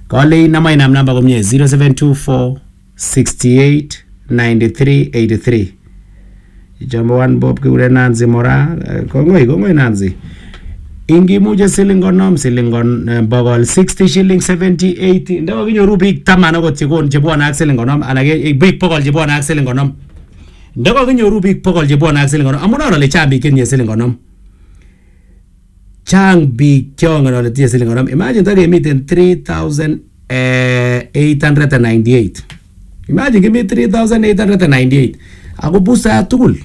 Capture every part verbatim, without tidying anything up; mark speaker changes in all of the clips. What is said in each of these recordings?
Speaker 1: Kale nama inam namba komye zero seven two four sixty-eight ninety-three eighty-three. Jambo one Bob kure Nanzi Mora kongoi kongoi Nanzi. Ingi muje silingonom silingon bogol sixty shilling seventy eighty. Ndawa kinyoru big taman akot chekon chebwana ak silingonom anake big pokol chebwana ak silingonom. Ndawa kinyoru big pokol chebwana ak silingonom. Amuna ole chambi kenye silingonom. Chang big kyong ole tie silingonom. Imagine take meet in three thousand eight hundred ninety-eight. Imagine give me three thousand eight hundred ninety-eight. Ako busa tukul.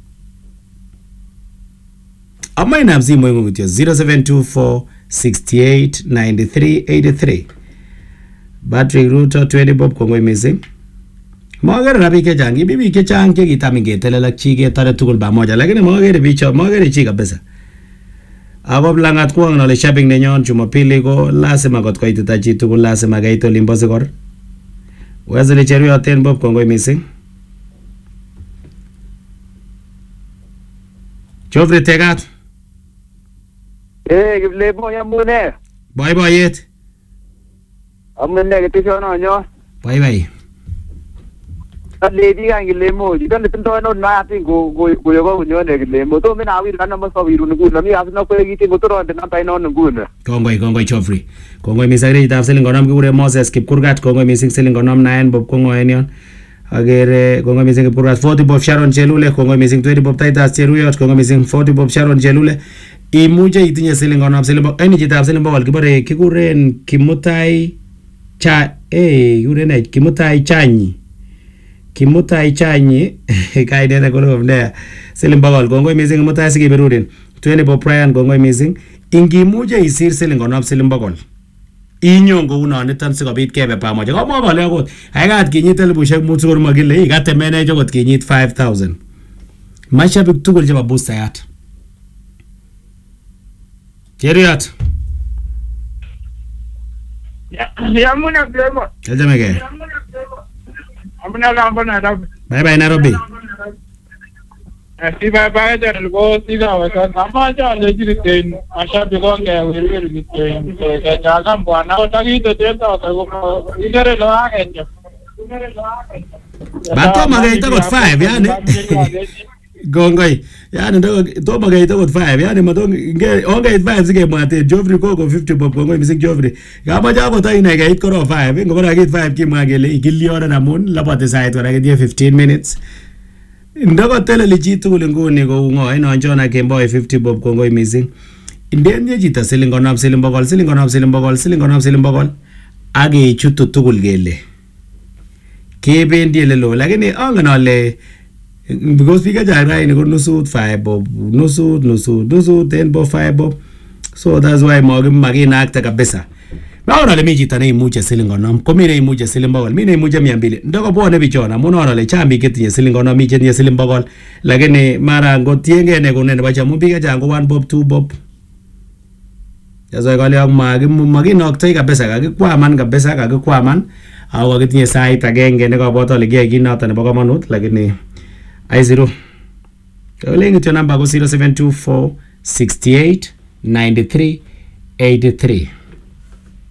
Speaker 1: Ama ina msimu yengu kutio zero seven two four sixty-eight ninety-three eighty-three. Battery router twenty bob kongwe missing. Mwagere rabi ke changi bibi ke changi kita minge telelak chike tare tukul ba moja lakini mwagere bicho mwagere chika pesa. Ako blangat kuang nole shopping nenyon Jumapili ko lazima kot koitita chi tukul lazima kaito limbosi kor. Wazili cheruyo ten bob kongwe missing. Joffrey tegat.
Speaker 2: Eh, give mo ya mune.
Speaker 1: Bye bye yet.
Speaker 2: Amune ke tisho no nyo.
Speaker 1: Bye bye.
Speaker 2: Lady kan give mo. Jikan tinto no na ating go go go yo nyo ne give mo. To me na wir kan mas viru ngu na mi asna ko gi tingo to ron na tai no ngu na.
Speaker 1: Kongoi kongoi Joffrey. Kongoi misagri taf selling gonam kure Moses kip kurgat kongoi mising selling gonam nine bob kongoi enion. Agere kongoi mising kurgat forty bob Sharon Chelule kongoi mising twenty bob Titus Cheruyot kongoi mising forty bob Sharon Chelule. Imuje itinye selling gonam selling bob eni jitaf selling bob kibore kikuren Kimutai cha eh kikuren Kimutai Chanyi. Kimutai Chanyi kaide na kolo mnea selling bob kongoi mising Kimutai sikiberudin twenty bob Brian kongoi mising ingimuje isir selling gonam selling bob inyongo una nitan sikobit kebe pamoja kama kole akot aikat kinyit elibushek mut sikor makile ikatemene jokot kinyit five thousand mashabik tugul chebo boostayat Cheruyot
Speaker 2: Ya ya muna blemo.
Speaker 1: Kajamege.
Speaker 2: Amuna lambo na Nairobi.
Speaker 1: Bye bye Nairobi.
Speaker 2: Si bye bye jare go siga wasa ama ja le jiriten asha bigo ke wiri jiriten ke jaga bwana otagi to tenta ko idare lo agenje
Speaker 1: Bato magaita got five yani Gongoi yani ndo to magaita got five yani madong nge onge five zige mwate Joffrey ko ko fifty bob Gongoi misik Joffrey kama jago ta ina gait ko five ngobara gait five ki magele igiliora namun lapate site wala ge fifteen minutes Ndoko tele lijitu kulinguni ko ungo ino anjona kemboy fifty bob kongoi missing. Indenye jita silingonam silimbogol silingonam silimbogol silingonam silimbogol age chutu tugul gele. Kebendi lelo lakini anganole because fika jara ini ko nusut five bob nusut nusut nusut ten bob five bob so that's why mogi magina akta kabisa. Naona le mijita nei mucha silingonam komire nei mucha silimbogol mine mucha mia mbili ndoko bone bichona munaona le chambi ketinye silingonam mi ketinye silimbogol lakini mara ngotienge ne kunene bacha mupika jango one bob two bob yazo kale magi magi noktai kabisa kakikwaman kabisa kakikwaman au ketinye sait agenge ne kaboto le gi kinata ne bokamanut lakini ai zero kale ngityo namba ko zero seven two four sixty-eight ninety-three eighty-three